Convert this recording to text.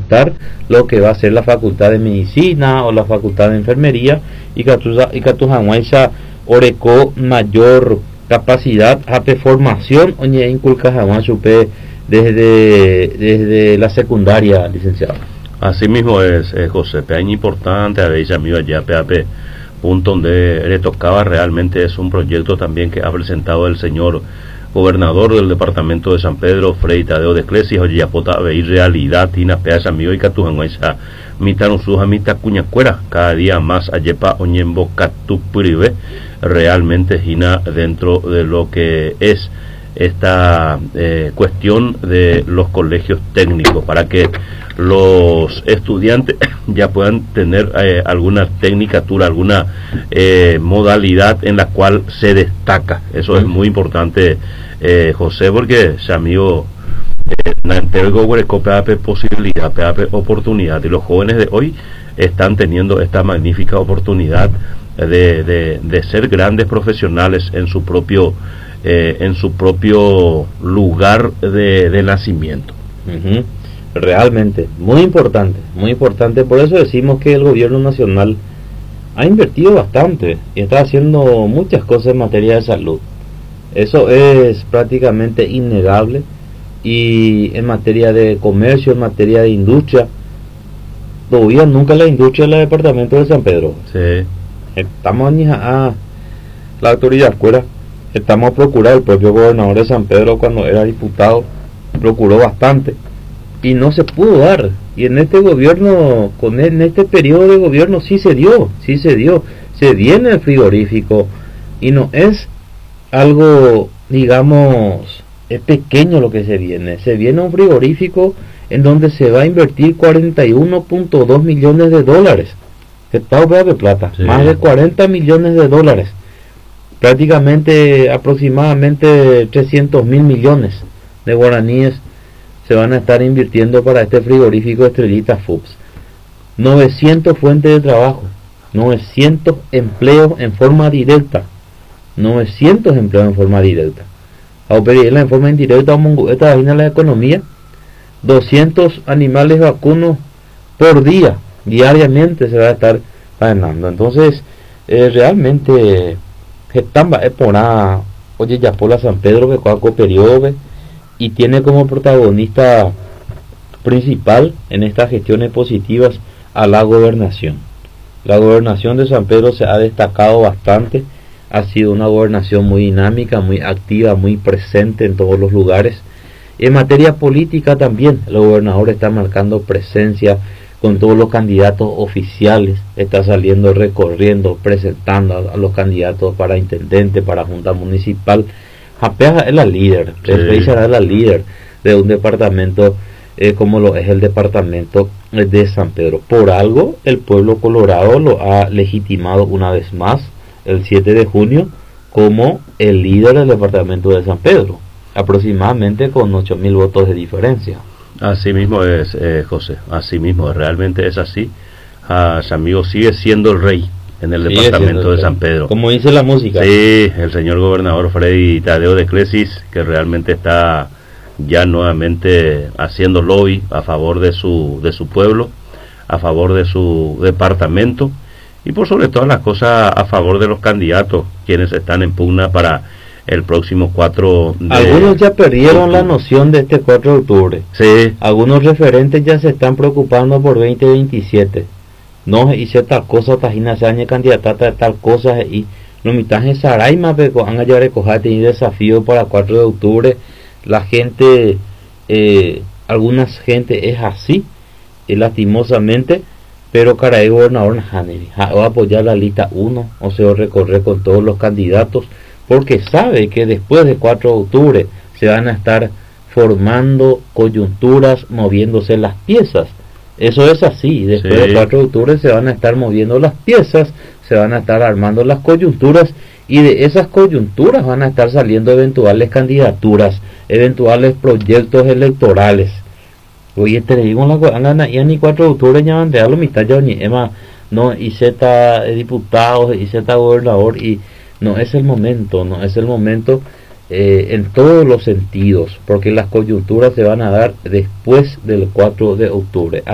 afectar lo que va a ser la facultad de medicina o la facultad de enfermería, y Catujahuaysa oreco mayor capacidad de formación oñe inculca jamás supe desde la secundaria, licenciado. Así mismo es, José, es importante, a veces amigo allá, punto donde le tocaba realmente es un proyecto también que ha presentado el señor gobernador del departamento de San Pedro, Frei Tadeo de Clesis, oye, apota veis realidad, tina peas amigo y Catujahuaysa, mitad usuja, mitad cuñacuera, cada día más ayepa oñembo catupuribe, realmente gina dentro de lo que es esta cuestión de los colegios técnicos, para que los estudiantes ya puedan tener alguna tecnicatura, alguna modalidad en la cual se destaca. Eso es muy importante, José, porque se amigo posibilidad, oportunidad, y los jóvenes de hoy están teniendo esta magnífica oportunidad de ser grandes profesionales en su propio lugar de nacimiento. Realmente, muy importante, por eso decimos que el gobierno nacional ha invertido bastante y está haciendo muchas cosas en materia de salud. Eso es prácticamente innegable, y en materia de comercio, en materia de industria, todavía nunca la industria del departamento de San Pedro. Sí. Estamos a la autoridad escuela, estamos a procurar, el propio gobernador de San Pedro cuando era diputado procuró bastante y no se pudo dar, y en este gobierno, en este periodo de gobierno sí se dio, se viene el frigorífico, y no es algo, digamos, es pequeño lo que se viene un frigorífico en donde se va a invertir 41.2 millones de dólares, está de plata, sí. Más de 40 millones de dólares, prácticamente aproximadamente 300 mil millones de guaraníes se van a estar invirtiendo para este frigorífico Estrellita Foods. 900 fuentes de trabajo, 900 empleos en forma directa, a operar en forma indirecta, esta vaina la economía, 200 animales vacunos por día, diariamente se va a estar ganando. Entonces realmente estamba por oye ya por la San Pedro que cuaco periodo, y tiene como protagonista principal en estas gestiones positivas a la gobernación. La gobernación de San Pedro se ha destacado bastante, ha sido una gobernación muy dinámica, muy activa, muy presente en todos los lugares. En materia política también el gobernador está marcando presencia con todos los candidatos oficiales, está saliendo, recorriendo, presentando a los candidatos para intendente, para junta municipal. Japea es la líder, será la líder de un departamento como lo es el departamento de San Pedro. Por algo el pueblo colorado lo ha legitimado una vez más el 7 de junio como el líder del departamento de San Pedro, aproximadamente con 8.000 votos de diferencia. Así mismo es, José, así mismo, realmente es así. San amigo sigue siendo el rey en el departamento de San Pedro, como dice la música. Sí, el señor gobernador Frei Tadeo de Clesis, que realmente está ya nuevamente haciendo lobby a favor de su pueblo, a favor de su departamento, y por sobre todas las cosas a favor de los candidatos quienes están en pugna para el próximo 4 de Algunos ya perdieron la noción de este 4 de octubre. Sí. Algunos referentes ya se están preocupando por 2027. No, hice tal cosa, tajina se añe candidata a tal cosa, y los mitajes Saraima, pero han allá recoger tenido desafío para 4 de octubre. La gente, algunas gente es así, lastimosamente, pero caray, gobernador Haneri va a apoyar la lista 1, o sea, recorrer con todos los candidatos, porque sabe que después de 4 de octubre se van a estar formando coyunturas, moviéndose las piezas. Eso es así, después de 4 de octubre se van a estar moviendo las piezas, se van a estar armando las coyunturas, y de esas coyunturas van a estar saliendo eventuales candidaturas, eventuales proyectos electorales. Oye, te digo la cosa, ya ni 4 de octubre ya van a dar la mitad, ya ni Emma, no, y Z diputados, y Z gobernador, y no es el momento, en todos los sentidos, porque las coyunturas se van a dar después del 4 de octubre.